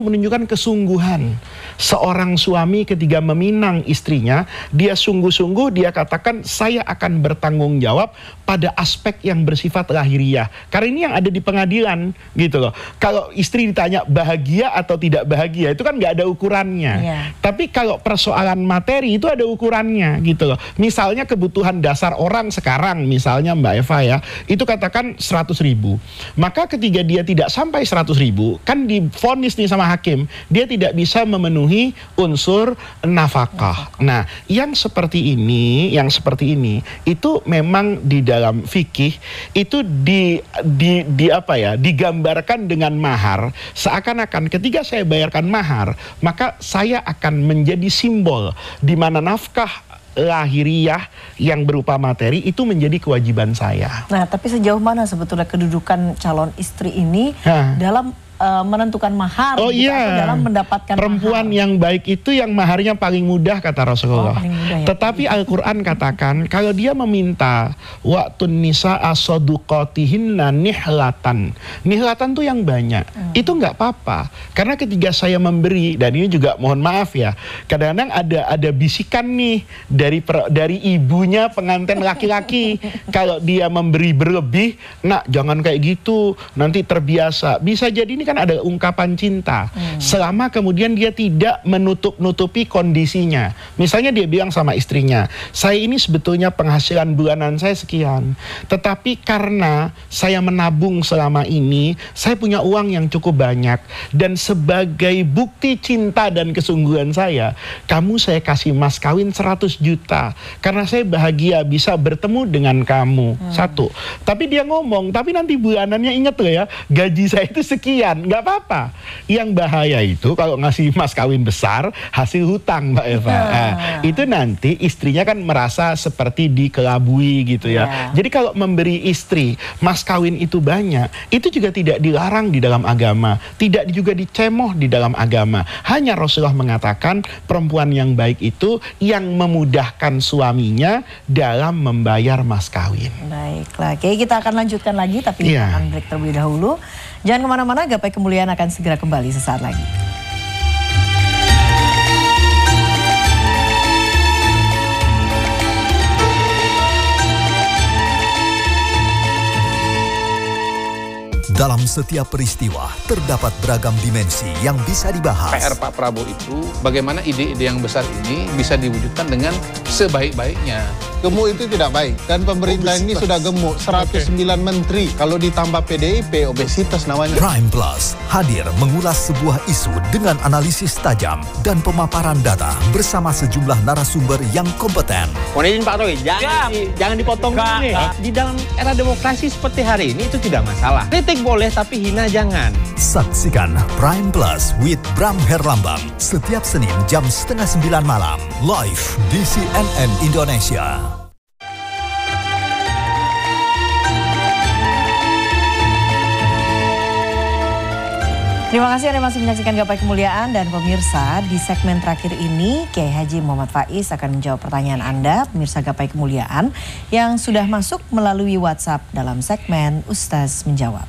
menunjukkan kesungguhan seorang suami ketika meminang istrinya. Dia sungguh-sungguh, dia katakan saya akan bertanggung jawab pada aspek yang bersifat lahiriah. Karena ini yang ada di pengadilan gitu loh. Kalau istri ditanya bahagia atau tidak bahagia, itu kan nggak ada ukurannya. Tapi kalau persoalan materi itu ada ukurannya gitu loh. Misalnya kebutuhan dasar orang sekarang, misalnya Mbak Eva ya, itu katakan 100.000. Maka ketika dia tidak sampai 100.000, kan divonis nih sama hakim, dia tidak bisa memenuhi unsur nafkah. Nah, yang seperti ini, itu memang di dalam fikih itu digambarkan dengan mahar, seakan-akan ketika saya bayarkan mahar, maka saya akan menjadi simbol di mana nafkah lahiriah yang berupa materi itu menjadi kewajiban saya. Nah, tapi sejauh mana sebetulnya kedudukan calon istri ini dalam menentukan mahar, atau dalam mendapatkan perempuan mahar yang baik itu yang maharnya paling mudah kata Rasulullah. Tetapi Al-Quran katakan kalau dia meminta waktun nisa asodukotihinna nihlatan. Nihlatan tuh yang banyak. Itu nggak apa-apa. Karena ketika saya memberi, dan ini juga mohon maaf ya, kadang-kadang ada bisikan nih dari ibunya pengantin laki-laki. Kalau dia memberi berlebih, nak jangan kayak gitu, nanti terbiasa. Bisa jadi ini kan ada ungkapan cinta. Selama kemudian dia tidak menutup-nutupi kondisinya. Misalnya dia bilang sama istrinya, saya ini sebetulnya penghasilan bulanan saya sekian, tetapi karena saya menabung selama ini, saya punya uang yang cukup banyak, dan sebagai bukti cinta dan kesungguhan saya, kamu saya kasih mas kawin 100 juta karena saya bahagia bisa bertemu dengan kamu. Satu. Tapi dia ngomong, tapi nanti bulanannya ingat loh ya, gaji saya itu sekian. Nggak apa-apa. Yang bahaya itu kalau ngasih mas kawin besar hasil hutang, Mbak Eva. Itu nanti istrinya kan merasa seperti dikelabui gitu ya. Jadi kalau memberi istri mas kawin itu banyak, itu juga tidak dilarang di dalam agama, tidak juga dicemoh di dalam agama. Hanya Rasulullah mengatakan perempuan yang baik itu yang memudahkan suaminya dalam membayar mas kawin. Baiklah, oke, kita akan lanjutkan lagi, tapi kita akan break terlebih dahulu. Jangan kemana-mana, Gapai Kemuliaan akan segera kembali sesaat lagi. Dalam setiap peristiwa terdapat beragam dimensi yang bisa dibahas. PR Pak Prabowo itu bagaimana ide-ide yang besar ini bisa diwujudkan dengan sebaik-baiknya. Gemuk itu tidak baik, dan pemerintah ini sudah gemuk, 109 menteri. Kalau ditambah PDIP, obesitas namanya. Prime Plus hadir mengulas sebuah isu dengan analisis tajam dan pemaparan data bersama sejumlah narasumber yang kompeten. Mohon izin Pak Roy, jangan dipotong nih. Di dalam era demokrasi seperti hari ini itu tidak masalah. Kritik boleh tapi hina jangan. Saksikan Prime Plus with Bram Herlambang setiap Senin jam 8:30 malam live di CNN Indonesia. Terima kasih Anda masih menyaksikan Gapai Kemuliaan, dan pemirsa, di segmen terakhir ini Kiai Haji Muhammad Faiz akan menjawab pertanyaan Anda, pemirsa Gapai Kemuliaan, yang sudah masuk melalui WhatsApp dalam segmen Ustaz Menjawab.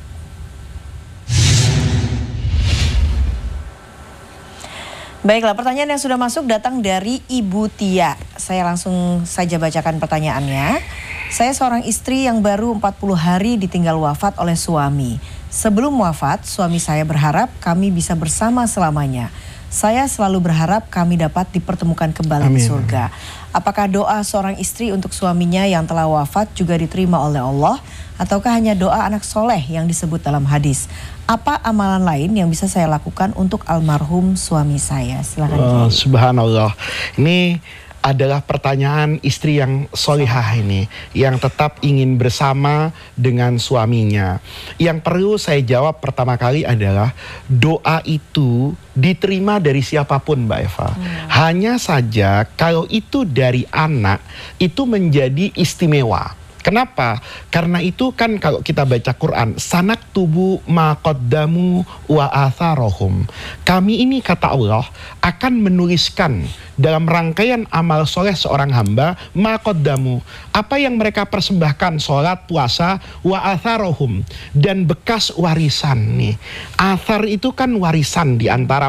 Baiklah, pertanyaan yang sudah masuk datang dari Ibu Tia. Saya langsung saja bacakan pertanyaannya. Saya seorang istri yang baru 40 hari ditinggal wafat oleh suami. Sebelum wafat, suami saya berharap kami bisa bersama selamanya. Saya selalu berharap kami dapat dipertemukan kembali di surga. Apakah doa seorang istri untuk suaminya yang telah wafat juga diterima oleh Allah? Ataukah hanya doa anak soleh yang disebut dalam hadis? Apa amalan lain yang bisa saya lakukan untuk almarhum suami saya? Silakan. Subhanallah. Ini adalah pertanyaan istri yang solihah ini, yang tetap ingin bersama dengan suaminya. Yang perlu saya jawab pertama kali adalah doa itu diterima dari siapapun, Mbak Eva. Hanya saja kalau itu dari anak, itu menjadi istimewa. Kenapa? Karena itu kan kalau kita baca Quran, sanak tubuh maqaddamu wa atharohum. Kami ini kata Allah akan menuliskan dalam rangkaian amal soleh seorang hamba maqaddamu, apa yang mereka persembahkan, sholat, puasa, wa atharohum, dan bekas warisan nih. Athar itu kan warisan di antara